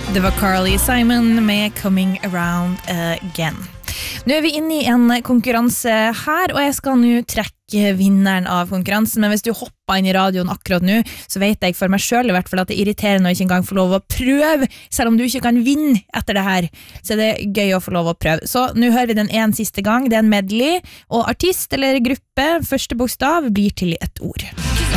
Det var Carly Simon med Coming Around Again. Nå vi inne I en konkurranse her, og jeg skal nå trekke vinneren av konkurransen, men hvis du hopper inn I radioen akkurat nå, så vet jeg for meg selv I hvert fall at det irriterer når jeg ikke engang får lov å prøve, selv om du ikke kan vinne etter det her. Så det gøy å få lov å prøve. Så nå hører vi den en siste gang, det en medley, og artist eller gruppe, første bokstav, blir til et ord.